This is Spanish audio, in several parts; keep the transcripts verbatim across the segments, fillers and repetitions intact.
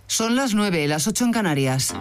Son las nueve, las ocho en Canarias.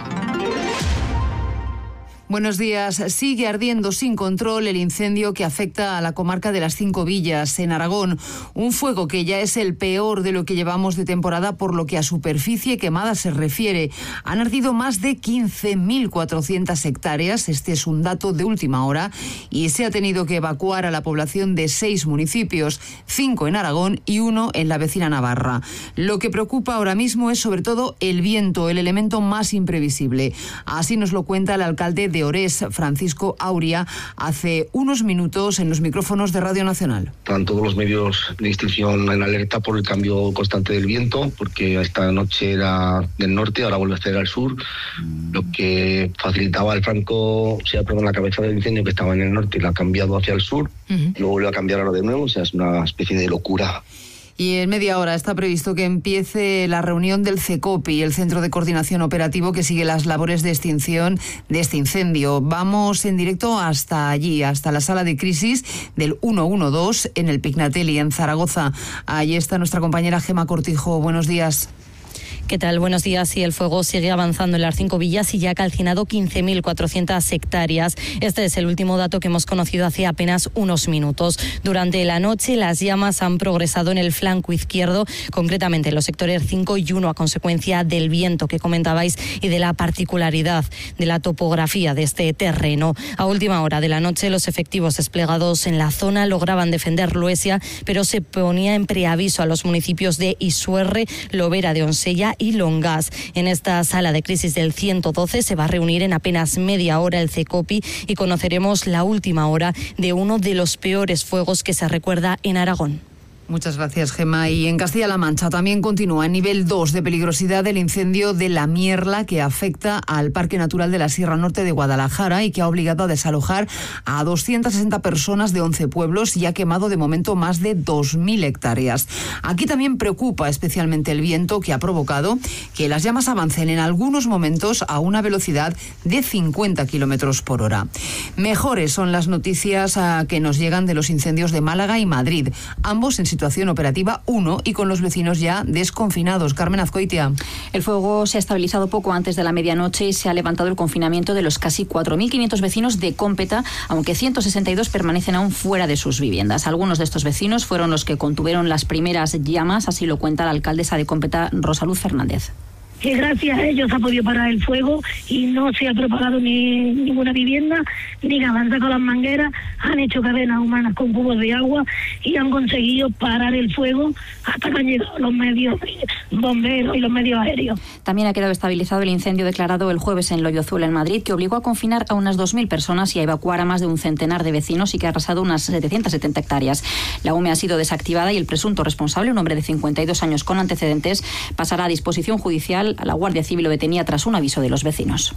Buenos días. Sigue ardiendo sin control el incendio que afecta a la comarca de las Cinco Villas, en Aragón. Un fuego que ya es el peor de lo que llevamos de temporada por lo que a superficie quemada se refiere. Han ardido más de quince mil cuatrocientas hectáreas, este es un dato de última hora, y se ha tenido que evacuar a la población de seis municipios, cinco en Aragón y uno en la vecina Navarra. Lo que preocupa ahora mismo es sobre todo el viento, el elemento más imprevisible. Así nos lo cuenta el alcalde de Orés, Francisco Auria, hace unos minutos en los micrófonos de Radio Nacional. Están todos los medios de extinción en alerta por el cambio constante del viento, porque esta noche era del norte, ahora vuelve a ser al sur, lo que facilitaba el franco, o sea, perdón, la cabeza del incendio que estaba en el norte y la ha cambiado hacia el sur, uh-huh. Luego vuelve a cambiar ahora de nuevo, o sea, es una especie de locura. Y en media hora está previsto que empiece la reunión del CECOPI, el Centro de Coordinación Operativo que sigue las labores de extinción de este incendio. Vamos en directo hasta allí, hasta la sala de crisis del ciento doce en el Pignatelli, en Zaragoza. Allí está nuestra compañera Gema Cortijo. Buenos días. ¿Qué tal? Buenos días. Sí, el fuego sigue avanzando en las Cinco Villas y ya ha calcinado quince mil cuatrocientas hectáreas. Este es el último dato que hemos conocido hace apenas unos minutos. Durante la noche, las llamas han progresado en el flanco izquierdo, concretamente en los sectores cinco y uno, a consecuencia del viento que comentabais y de la particularidad de la topografía de este terreno. A última hora de la noche, los efectivos desplegados en la zona lograban defender Luesia, pero se ponía en preaviso a los municipios de Isuerre, Lobera de Onsella y Longas. En esta sala de crisis del ciento doce se va a reunir en apenas media hora el CECOPI y conoceremos la última hora de uno de los peores fuegos que se recuerda en Aragón. Muchas gracias, Gema. Y en Castilla-La Mancha también continúa en nivel dos de peligrosidad el incendio de La Mierla, que afecta al Parque Natural de la Sierra Norte de Guadalajara y que ha obligado a desalojar a doscientas sesenta personas de once pueblos y ha quemado de momento más de dos mil hectáreas. Aquí también preocupa especialmente el viento, que ha provocado que las llamas avancen en algunos momentos a una velocidad de cincuenta kilómetros por hora. Mejores son las noticias a, que nos llegan de los incendios de Málaga y Madrid, ambos en situación operativa uno y con los vecinos ya desconfinados. Carmen Azcoitia. El fuego se ha estabilizado poco antes de la medianoche y se ha levantado el confinamiento de los casi cuatro mil quinientos vecinos de Cómpeta, aunque ciento sesenta y dos permanecen aún fuera de sus viviendas. Algunos de estos vecinos fueron los que contuvieron las primeras llamas, así lo cuenta la alcaldesa de Cómpeta, Rosa Luz Fernández. Que gracias a ellos ha podido parar el fuego y no se ha propagado ni ninguna vivienda, ni nada. Han sacado las mangueras, han hecho cadenas humanas con cubos de agua y han conseguido parar el fuego hasta que han llegado los medios bomberos y los medios aéreos. También ha quedado estabilizado el incendio declarado el jueves en Loyozuela, en Madrid, que obligó a confinar a unas dos mil personas y a evacuar a más de un centenar de vecinos y que ha arrasado unas setecientas setenta hectáreas. La U M E ha sido desactivada y el presunto responsable, un hombre de cincuenta y dos años con antecedentes, pasará a disposición judicial. A la Guardia Civil lo detenía tras un aviso de los vecinos.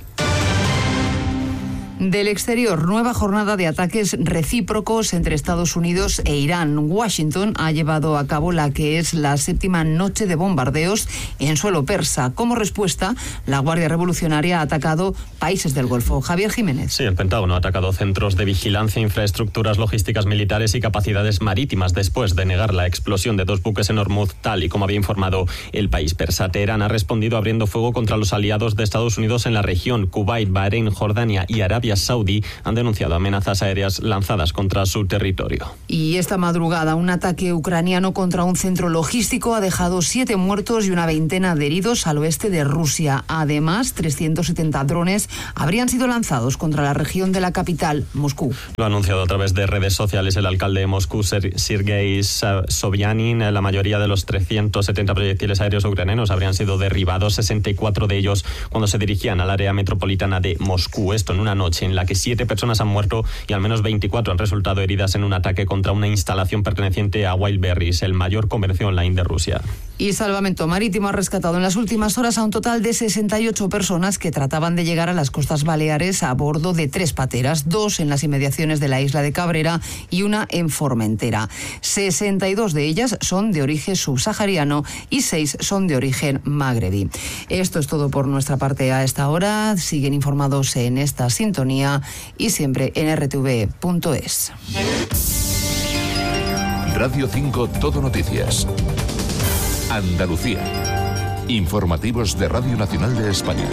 Del exterior, nueva jornada de ataques recíprocos entre Estados Unidos e Irán. Washington ha llevado a cabo la que es la séptima noche de bombardeos en suelo persa. Como respuesta, la Guardia Revolucionaria ha atacado países del Golfo. Javier Jiménez. Sí, el Pentágono ha atacado centros de vigilancia, infraestructuras logísticas militares y capacidades marítimas después de negar la explosión de dos buques en Hormuz, tal y como había informado el país persa. Teherán ha respondido abriendo fuego contra los aliados de Estados Unidos en la región. Kuwait, Bahrein, Jordania y Arabia Saudí han denunciado amenazas aéreas lanzadas contra su territorio. Y esta madrugada un ataque ucraniano contra un centro logístico ha dejado siete muertos y una veintena de heridos al oeste de Rusia. Además, trescientos setenta drones habrían sido lanzados contra la región de la capital, Moscú. Lo ha anunciado a través de redes sociales el alcalde de Moscú, Sergei Sobyanin. La mayoría de los trescientos setenta proyectiles aéreos ucranianos habrían sido derribados, sesenta y cuatro de ellos cuando se dirigían al área metropolitana de Moscú. Esto en una noche en la que siete personas han muerto y al menos veinticuatro han resultado heridas en un ataque contra una instalación perteneciente a Wildberries, el mayor comercio online de Rusia. Y Salvamento Marítimo ha rescatado en las últimas horas a un total de sesenta y ocho personas que trataban de llegar a las costas baleares a bordo de tres pateras, dos en las inmediaciones de la isla de Cabrera y una en Formentera. sesenta y dos de ellas son de origen subsahariano y seis son de origen magrebí. Esto es todo por nuestra parte a esta hora. Siguen informados en esta sintonía y siempre en r t v punto es. Radio cinco Todo Noticias. Andalucía. Informativos de Radio Nacional de España.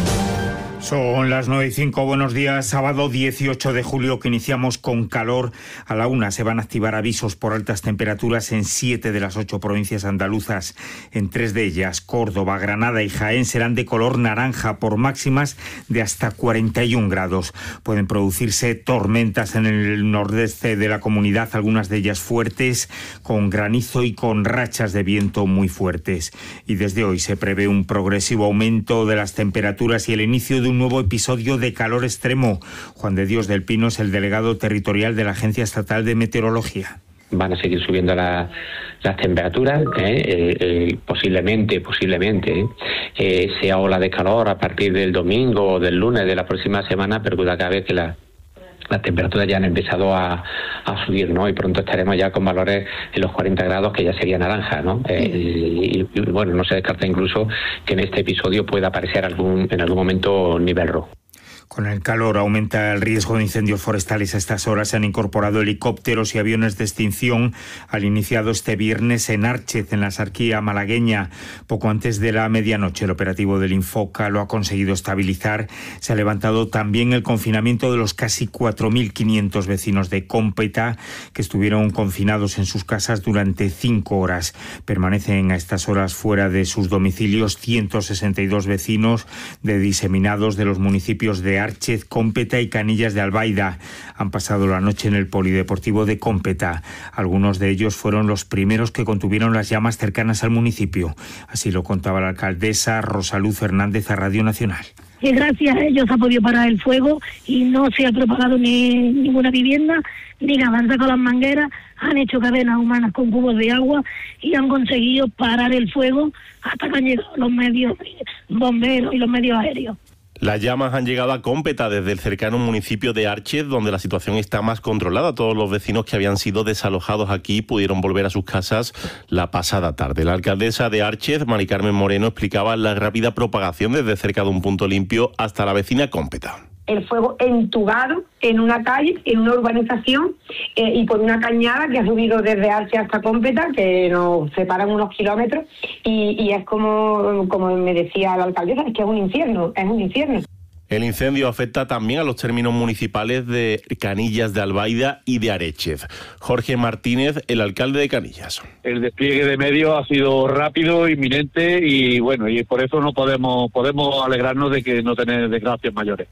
Son las nueve y cinco, buenos días, sábado dieciocho de julio que iniciamos con calor. A la una se van a activar avisos por altas temperaturas en siete de las ocho provincias andaluzas. En tres de ellas, Córdoba, Granada y Jaén, serán de color naranja por máximas de hasta cuarenta y un grados. Pueden producirse tormentas en el nordeste de la comunidad, algunas de ellas fuertes, con granizo y con rachas de viento muy fuertes. Y desde hoy se prevé un progresivo aumento de las temperaturas y el inicio de un nuevo episodio de calor extremo. Juan de Dios del Pino es el delegado territorial de la Agencia Estatal de Meteorología. Van a seguir subiendo la, las temperaturas, ¿eh? eh, eh, posiblemente, posiblemente, eh, sea ola de calor a partir del domingo o del lunes de la próxima semana, pero duda cabe que la las temperaturas ya han empezado a, a subir, ¿no? Y pronto estaremos ya con valores en los cuarenta grados, que ya sería naranja, ¿no? Eh, y, y bueno, no se descarta incluso que en este episodio pueda aparecer algún en algún momento nivel rojo. Con el calor aumenta el riesgo de incendios forestales. A estas horas se han incorporado helicópteros y aviones de extinción al iniciado este viernes en Árchez, en la Sarquía malagueña. Poco antes de la medianoche, el operativo del Infoca lo ha conseguido estabilizar. Se ha levantado también el confinamiento de los casi cuatro mil quinientos vecinos de Cómpeta, que estuvieron confinados en sus casas durante cinco horas. Permanecen a estas horas fuera de sus domicilios ciento sesenta y dos vecinos de diseminados de los municipios de Árchez, Cómpeta y Canillas de Albaida. Han pasado la noche en el polideportivo de Cómpeta. Algunos de ellos fueron los primeros que contuvieron las llamas cercanas al municipio. Así lo contaba la alcaldesa Rosaluz Fernández a Radio Nacional. Que gracias a ellos ha podido parar el fuego y no se ha propagado ni ninguna vivienda, ni nada. Han sacado las mangueras, han hecho cadenas humanas con cubos de agua y han conseguido parar el fuego hasta que han llegado los medios bomberos y los medios aéreos. Las llamas han llegado a Cómpeta desde el cercano municipio de Árchez, donde la situación está más controlada. Todos los vecinos que habían sido desalojados aquí pudieron volver a sus casas la pasada tarde. La alcaldesa de Árchez, Mari Carmen Moreno, explicaba la rápida propagación desde cerca de un punto limpio hasta la vecina Cómpeta. El fuego entubado en una calle, en una urbanización eh, y por una cañada que ha subido desde Árchez hasta Cómpeta, que nos separan unos kilómetros, y, y es como, como me decía la alcaldesa, es que es un infierno, es un infierno. El incendio afecta también a los términos municipales de Canillas de Albaida y de Aréchez. Jorge Martínez, el alcalde de Canillas. El despliegue de medios ha sido rápido, inminente, y bueno, y por eso no podemos, podemos alegrarnos de que no tener desgracias mayores.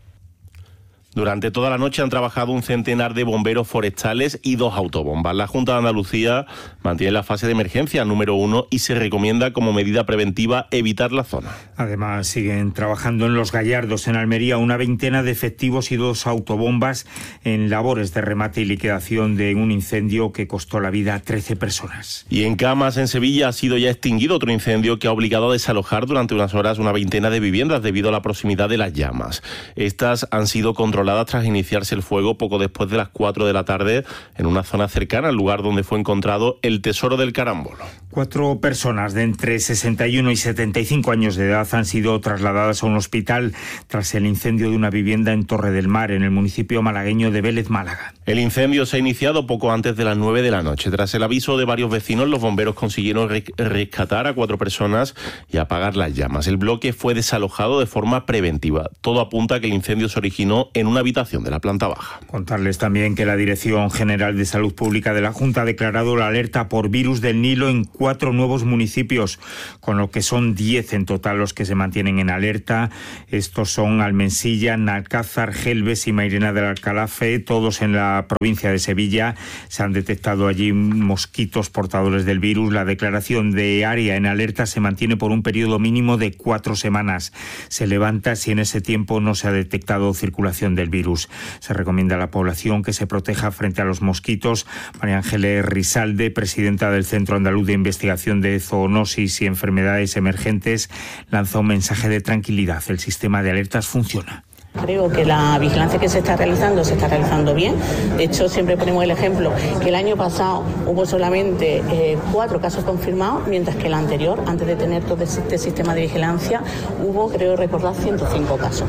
Durante toda la noche han trabajado un centenar de bomberos forestales y dos autobombas. La Junta de Andalucía mantiene la fase de emergencia número uno y se recomienda como medida preventiva evitar la zona. Además, siguen trabajando en Los Gallardos, en Almería, una veintena de efectivos y dos autobombas en labores de remate y liquidación de un incendio que costó la vida a trece personas. Y en Camas, en Sevilla, ha sido ya extinguido otro incendio que ha obligado a desalojar durante unas horas una veintena de viviendas debido a la proximidad de las llamas. Estas han sido controladas tras iniciarse el fuego poco después de las cuatro de la tarde en una zona cercana al lugar donde fue encontrado el tesoro del carambolo. Cuatro personas de entre sesenta y uno y setenta y cinco años de edad han sido trasladadas a un hospital tras el incendio de una vivienda en Torre del Mar, en el municipio malagueño de Vélez, Málaga. El incendio se ha iniciado poco antes de las nueve de la noche. Tras el aviso de varios vecinos, los bomberos consiguieron rescatar a cuatro personas y apagar las llamas. El bloque fue desalojado de forma preventiva. Todo apunta a que el incendio se originó en una habitación de la planta baja. Contarles también que la Dirección General de Salud Pública de la Junta ha declarado la alerta por virus del Nilo en cuatro nuevos municipios, con lo que son diez en total los que se mantienen en alerta. Estos son Almensilla, Nalcázar, Gelbes y Mairena del Alcalafe, todos en la provincia de Sevilla. Se han detectado allí mosquitos portadores del virus. La declaración de área en alerta se mantiene por un periodo mínimo de cuatro semanas. Se levanta si en ese tiempo no se ha detectado circulación del virus. Se recomienda a la población que se proteja frente a los mosquitos. María Ángeles Rizalde, presidenta del Centro Andaluz de Investigación de Zoonosis y Enfermedades Emergentes, lanza un mensaje de tranquilidad. El sistema de alertas funciona. Creo que la vigilancia que se está realizando se está realizando bien. De hecho, siempre ponemos el ejemplo que el año pasado hubo solamente eh, cuatro casos confirmados, mientras que el anterior, antes de tener todo este sistema de vigilancia, hubo, creo recordar, ciento cinco casos.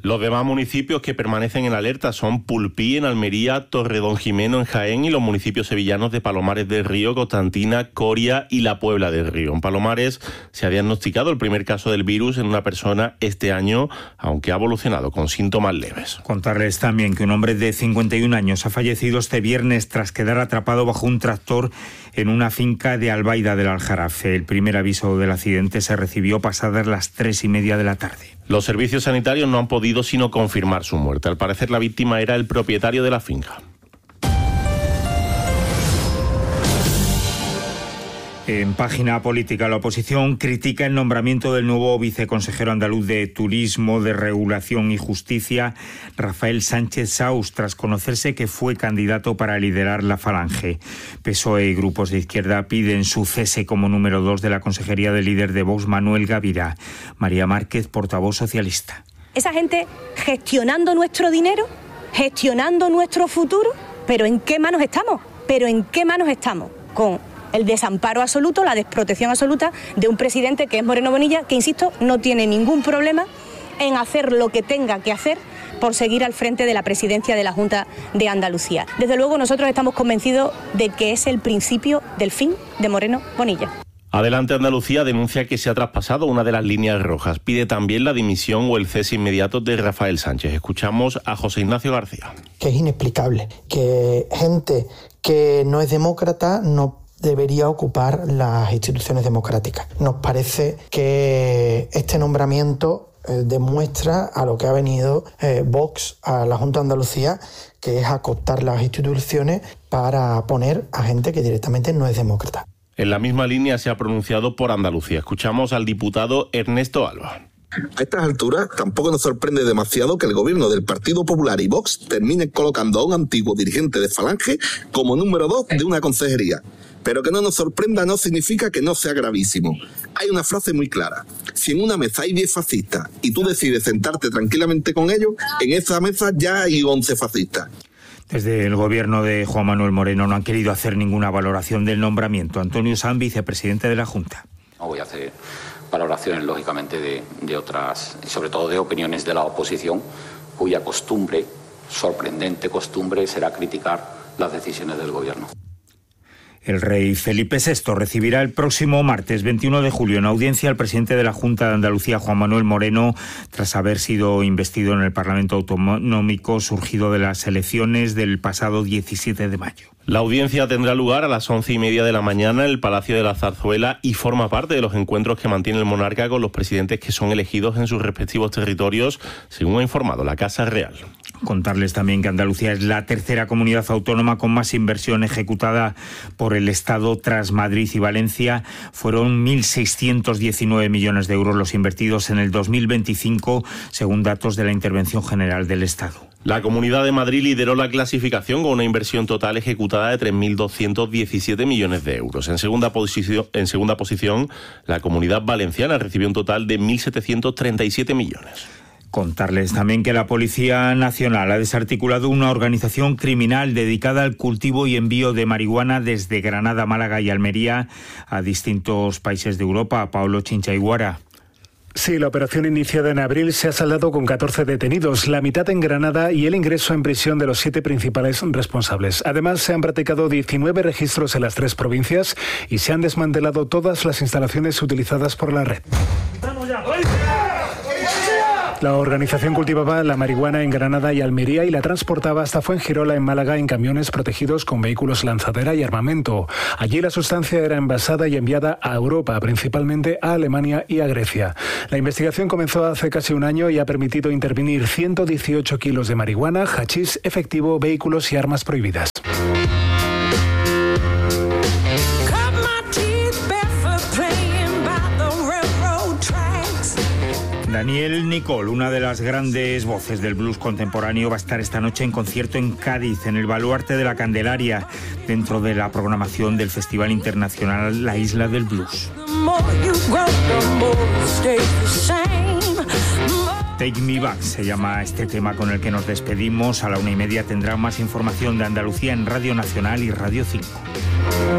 Los demás municipios que permanecen en alerta son Pulpí, en Almería, Torredonjimeno, en Jaén, y los municipios sevillanos de Palomares del Río, Constantina, Coria y La Puebla del Río. En Palomares se ha diagnosticado el primer caso del virus en una persona este año, aunque ha evolucionado con síntomas leves. Contarles también que un hombre de cincuenta y un años ha fallecido este viernes tras quedar atrapado bajo un tractor en una finca de Albaida del Aljarafe. El primer aviso del accidente se recibió pasadas las tres y media de la tarde. Los servicios sanitarios no han podido sino confirmar su muerte. Al parecer, la víctima era el propietario de la finca. En página política, la oposición critica el nombramiento del nuevo viceconsejero andaluz de Turismo, de Regulación y Justicia, Rafael Sánchez Saus, tras conocerse que fue candidato para liderar la Falange. P S O E y grupos de izquierda piden su cese como número dos de la consejería del líder de Vox, Manuel Gavira. María Márquez, portavoz socialista. Esa gente gestionando nuestro dinero, gestionando nuestro futuro, ¿pero en qué manos estamos? ¿Pero en qué manos estamos? Con el desamparo absoluto, la desprotección absoluta de un presidente que es Moreno Bonilla, que, insisto, no tiene ningún problema en hacer lo que tenga que hacer por seguir al frente de la presidencia de la Junta de Andalucía. Desde luego, nosotros estamos convencidos de que es el principio del fin de Moreno Bonilla. Adelante Andalucía denuncia que se ha traspasado una de las líneas rojas. Pide también la dimisión o el cese inmediato de Rafael Sánchez. Escuchamos a José Ignacio García. Que es inexplicable que gente que no es demócrata no debería ocupar las instituciones democráticas. Nos parece que este nombramiento eh, demuestra a lo que ha venido eh, Vox a la Junta de Andalucía, que es acotar las instituciones para poner a gente que directamente no es demócrata. En la misma línea se ha pronunciado por Andalucía. Escuchamos al diputado Ernesto Alba. A estas alturas tampoco nos sorprende demasiado que el gobierno del Partido Popular y Vox termine colocando a un antiguo dirigente de Falange como número dos de una consejería. Pero que no nos sorprenda no significa que no sea gravísimo. Hay una frase muy clara. Si en una mesa hay diez fascistas y tú decides sentarte tranquilamente con ellos, en esa mesa ya hay once fascistas. Desde el gobierno de Juan Manuel Moreno no han querido hacer ninguna valoración del nombramiento. Antonio Sanz, vicepresidente de la Junta. No voy a hacer valoraciones, lógicamente, de, de otras, y sobre todo de opiniones de la oposición, cuya costumbre, sorprendente costumbre, será criticar las decisiones del gobierno. El rey Felipe sexto recibirá el próximo martes veintiuno de julio en audiencia al presidente de la Junta de Andalucía, Juan Manuel Moreno, tras haber sido investido en el Parlamento Autonómico surgido de las elecciones del pasado diecisiete de mayo. La audiencia tendrá lugar a las once y media de la mañana en el Palacio de la Zarzuela y forma parte de los encuentros que mantiene el monarca con los presidentes que son elegidos en sus respectivos territorios, según ha informado la Casa Real. Contarles también que Andalucía es la tercera comunidad autónoma con más inversión ejecutada por el Estado tras Madrid y Valencia. Fueron mil seiscientos diecinueve millones de euros los invertidos en el dos mil veinticinco, según datos de la Intervención General del Estado. La Comunidad de Madrid lideró la clasificación con una inversión total ejecutada de tres mil doscientos diecisiete millones de euros. En segunda posición, en segunda posición, la Comunidad Valenciana recibió un total de mil setecientos treinta y siete millones. Contarles también que la Policía Nacional ha desarticulado una organización criminal dedicada al cultivo y envío de marihuana desde Granada, Málaga y Almería a distintos países de Europa. Pablo Chinchaiguara. Sí, la operación iniciada en abril se ha saldado con catorce detenidos, la mitad en Granada y el ingreso en prisión de los siete principales responsables. Además, se han practicado diecinueve registros en las tres provincias y se han desmantelado todas las instalaciones utilizadas por la red. ¡Vamos ya, La organización cultivaba la marihuana en Granada y Almería y la transportaba hasta Fuengirola, en Málaga, en camiones protegidos con vehículos lanzadera y armamento. Allí la sustancia era envasada y enviada a Europa, principalmente a Alemania y a Grecia. La investigación comenzó hace casi un año y ha permitido intervenir ciento dieciocho kilos de marihuana, hachís, efectivo, vehículos y armas prohibidas. Daniel Nicole, una de las grandes voces del blues contemporáneo, va a estar esta noche en concierto en Cádiz, en el Baluarte de la Candelaria, dentro de la programación del Festival Internacional La Isla del Blues. Take Me Back se llama este tema con el que nos despedimos. A la una y media tendrán más información de Andalucía en Radio Nacional y Radio cinco.